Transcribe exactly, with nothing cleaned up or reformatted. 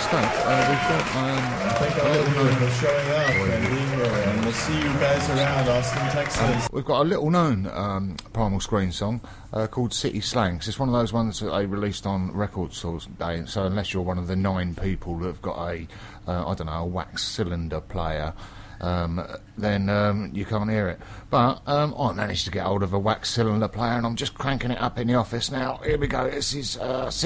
mistake. Uh, we've got um, Thank all of you for showing up and being here, and we'll see you guys around Austin, Texas. Um, we've got a little-known um, Primal Screen song uh, called City Slangs. It's one of those ones that they released on Record Source Day, so unless you're one of the nine people that have got a, uh, I don't know, a wax cylinder player, um, then um, you can't hear it. But um, I managed to get hold of a wax cylinder player, and I'm just cranking it up in the office now. Here we go. This is uh,